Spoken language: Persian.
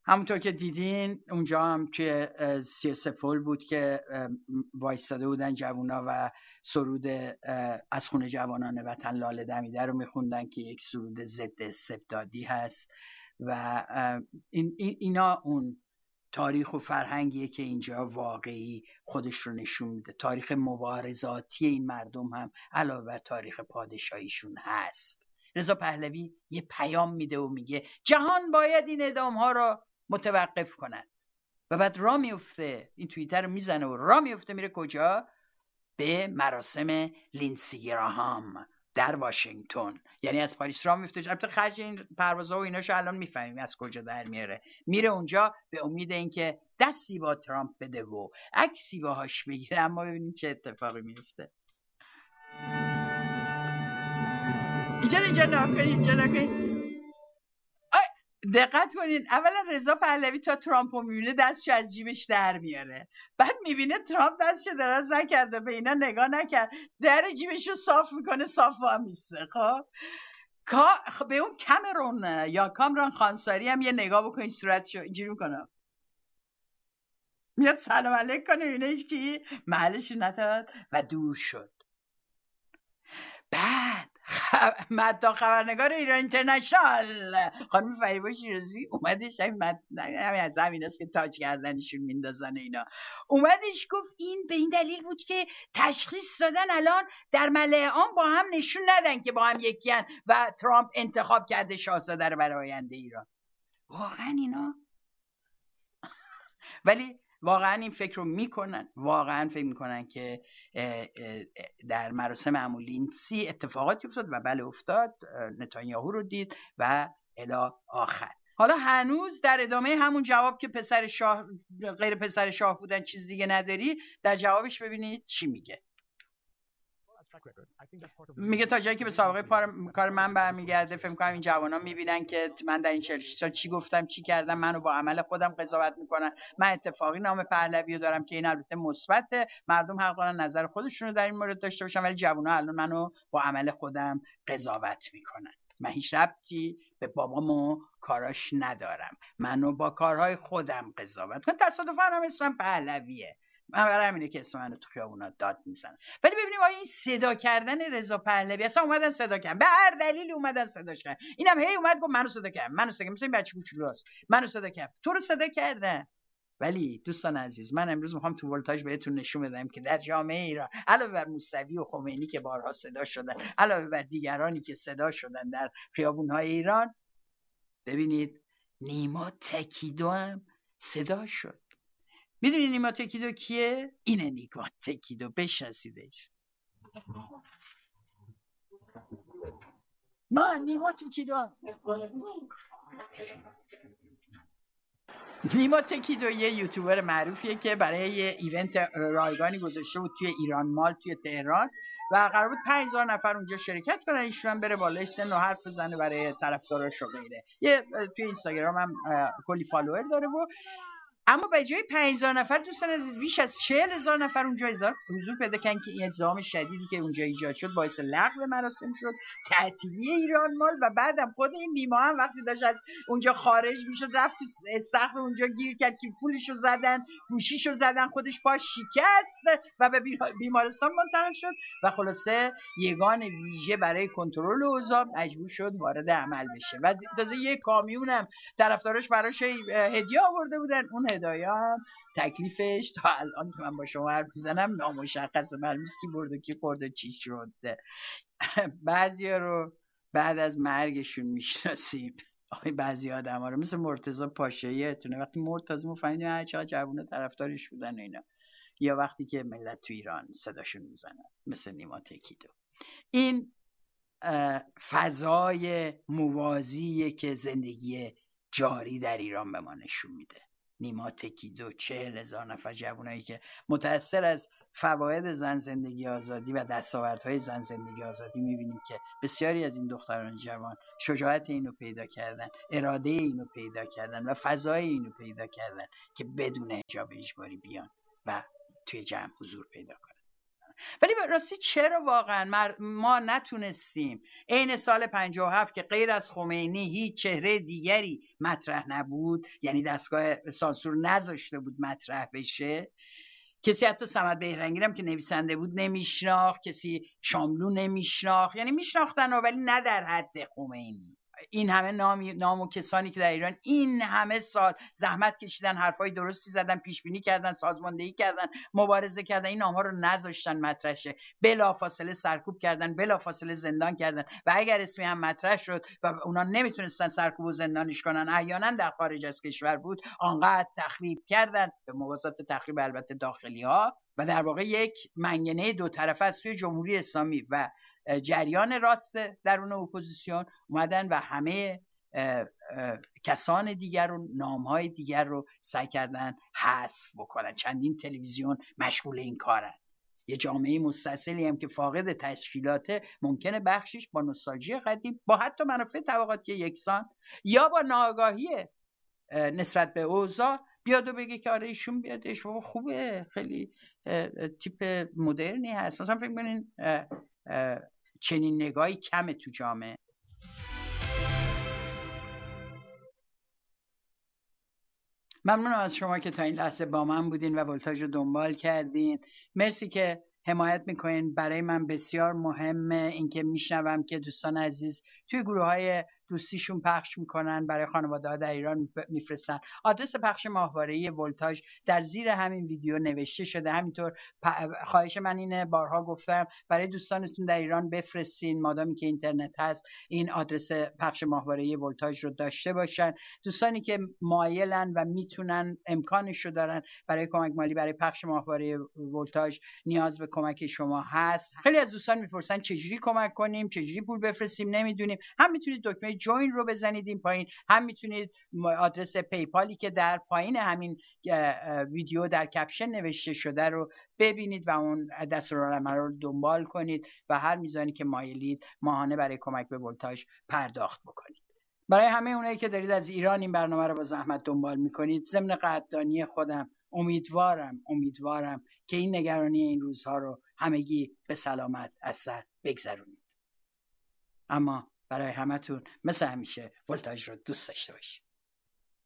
همونطور که دیدین اونجا هم توی 33 پل بود که وایستاده بودن جوونا و سرود از خون جوانان وطن لاله دمیده رو میخوندن که یک سرود ضد استبدادی هست و اینا اون تاریخ و فرهنگیه که اینجا واقعی خودش رو نشون میده. تاریخ مبارزاتی این مردم هم علاوه بر تاریخ پادشاهیشون هست. رضا پهلوی یه پیام میده و میگه جهان باید این اعدام‌ها رو متوقف کند و بعد راه میفته، این توییتر رو میزنه و راه میفته میره کجا؟ به مراسم لیندسی گراهام در واشنگتن. یعنی از پاریس راه میفته، البته خرج این پروازها و ایناشو الان میفهمیم از کجا در میاره، میره اونجا به امید اینکه دستی با ترامپ بده و عکسی باهاش بگیره. اما ببینید چه اتفاقی میفته. اینجا نکنید. دقت کنین، اولا رضا پهلوی تا ترامپ رو میبینه دستش از جیبش در میاره، بعد میبینه ترامپ دستش دراز نکرده، به اینا نگاه نکرد، در جیبش رو صاف میکنه، صاف وامیسته. خب به اون کامرون یا کامران خانساری هم یه نگاه بکنین، صورتشو اینجوری میکنه، میاد سلام علیک کنه، اینه هیچ کی محلش نداد و دور شد. بعد مدتا خبرنگار ایران اینترنشنال خانم فریبا شیرازی اومدش، همین از همین است که تاج کردنشون میندازن اینا، اومدش گفت این به این دلیل بود که تشخیص دادن الان در ملأ عام با هم نشون ندن که با هم یکیان و ترامپ انتخاب کرده شاهزاده رو برای آینده ایران. واقعا اینا ولی واقعا این فکر رو میکنن، واقعا فکر میکنن که در مراسم لیندسی اتفاقاتی افتاد و بله افتاد، نتانیاهو رو دید و الی آخر. حالا هنوز در ادامه همون جواب که پسر شاه غیر پسر شاه بودن چیز دیگه نداری، در جوابش ببینید چی میگه. میگه تا جایی که به سابقه کار من برمیگرده، فکر کنم این جوانان میبینن که من در این 46 سال چی گفتم چی کردم، منو با عمل خودم قضاوت میکنن. من اتفاقی نام پهلوی رو دارم که این البته مثبته، مردم حق دارن نظر خودشون رو در این مورد داشته باشن، ولی جوونا الان منو با عمل خودم قضاوت میکنن. من هیچ ربطی به بابام و کاراش ندارم، منو با کارهای خودم قضاوت کن. تصادفاً هم اسمم پهلویه، من برای همینه که اسم منو تو خیابونا داد میزنن. ولی ببینیم آیا این صدا کردن رضا پهلوی، اصلا اومدن صدا کردن، به هر دلیلی اومدن صداش کردن، اینم هی اومد گفت منو صدا کردن، منو صدا کردن، مثلا این بچه کوچولوست، منو صدا کردن، تو رو صدا کردن. ولی دوستان عزیز، من امروز میخوام تو ولتاژ بهتون نشون بدم که در جامعه ایران علاوه بر موسوی و خمینی که بارها صدا شدن، علاوه بر دیگرانی که صدا شدن در خیابون‌های ایران، ببینید نیما تکیدو هم صدا شد. میدونی نیما تکیدو کیه؟ اینه نیما تکیدو، بشناسیدش. نیما تکیدو یه یوتیوبر معروفیه که برای یه ایونت رایگانی گذاشته بود توی ایران مال توی تهران و قرار بود 5000 نفر اونجا شرکت کنن، ایشون هم بره بالای سن و حرف بزنه برای طرفداراش و غیره. یه توی اینستاگرام هم کلی فالوور داره و اما به جای 5000 نفر دوستان عزیز بیش از 40000 نفر اونجا حضور پیدا کردن که این ازدحام شدیدی که اونجا ایجاد شد باعث لغو مراسم شد، تعطیلی ایران مال. و بعدم خود این نیما هم وقتی داشت از اونجا خارج میشد رفت تو سقف اونجا گیر کرد که پولشو زدن، گوشیشو زدن، خودش پاش شکست و به بیمارستان منتقل شد و خلاصه یگان ویژه برای کنترل اوضاع مجبور شد وارد عمل بشه و تازه یه کامیون هم طرفداراش براش هدیه آورده بودن. اون هدایا هم تکلیفش تا الان که من با شما حرف میزنم نامشخصه، معلوم نیست کی برد و کی خورد و چی شد. بعضیا رو بعد از مرگشون میشناسیم، بعضی آدما رو مثل مرتضی پاشایی تونه وقتی مرد تازه مفهمیدیم چقدر جوونا طرفدارش بودن و اینا، یا وقتی که ملت تو ایران صداشون میزنن مثل نیما تکیدو. این فضای موازیه که زندگی جاری در ایران به ما نشون میده. نیما تکیدو، 40000 نفر جوانایی که متأثر از فواید زن زندگی آزادی و دستاوردهای زن زندگی آزادی میبینیم که بسیاری از این دختران جوان شجاعت اینو پیدا کردن، اراده اینو پیدا کردن و فضای اینو پیدا کردن که بدون حجاب اجباری بیان و توی جمع حضور پیدا کنن. ولی به راستی چرا واقعا ما نتونستیم عین سال 57 که غیر از خمینی هیچ چهره دیگری مطرح نبود، یعنی دستگاه سانسور نذاشته بود مطرح بشه، کسی حتی صمد بهرنگی هم که نویسنده بود نمیشناخت، کسی شاملو نمیشناخت، یعنی میشناختن ولی نه در حد خمینی. این همه نام و کسانی که در ایران این همه سال زحمت کشیدن، حرفای درستی زدن، پیش بینی کردن، سازماندهی کردن، مبارزه کردن، این نام‌ها رو نذاشتن مطرح شه، بلافاصله سرکوب کردن، بلافاصله زندان کردن و اگر اسمی هم مطرح شد و اونا نمیتونستن سرکوب و زندانش کنن، احیانا در خارج از کشور بود، آنقدر تخریب کردن، به موازات تخریب البته داخلی ها، و در واقع یک منگنه دو طرفه از سوی جمهوری اسلامی و جریان راست درون اپوزیسیون اومدن و همه کسان دیگر و نامهای دیگر رو سعی کردن حذف بکنن. چندین تلویزیون مشغول این کارن. یه جامعه مستاصلی هم که فاقد تشکیلات، ممکنه بخشش با نوستالژی قدیم، با حتی منافع طبقاتی یکسان یا با ناآگاهی نسبت به اوضاع بیاد و بگه که آره ایشون بیادش بابا خوبه، خیلی تیپ مدرنی هست. مثلا فکر کنین چنین نگاهی کمه تو جامعه. ممنونم از شما که تا این لحظه با من بودین و ولتاژ رو دنبال کردین. مرسی که حمایت میکنین. برای من بسیار مهمه اینکه میشنوم که دوستان عزیز توی گروه‌های دوستیشون پخش میکنن، برای خانواده‌ها در ایران میفرستن. آدرس پخش ماهواره‌ای ولتاژ در زیر همین ویدیو نوشته شده. همینطور خواهش من اینه، بارها گفتم، برای دوستانتون در ایران بفرستین، مادامی که اینترنت هست این آدرس پخش ماهواره‌ای ولتاژ رو داشته باشن. دوستانی که مایلن و میتونن، امکانش رو دارن، برای کمک مالی برای پخش ماهواره ولتاژ نیاز به کمک شما هست. خیلی از دوستان میپرسن چجوری کمک کنیم، چجوری پول بفرستیم، نمیدونیم. هم میتونید دکمه جوین رو بزنید این پایین، هم میتونید آدرس پیپالی که در پایین همین ویدیو در کپشن نوشته شده رو ببینید و اون دستورالعمل رو دنبال کنید و هر میزانی که مایلید ماهانه برای کمک به ولتاژ پرداخت بکنید. برای همه اونایی که دارید از ایران این برنامه رو با زحمت دنبال میکنید، ضمن قدردانی خودم امیدوارم که این نگرانی این روزها رو همگی به سلامت از سر بگذرونید. اما برای همتون مثل همیشه ولتاژ رو دوست داشته باشید.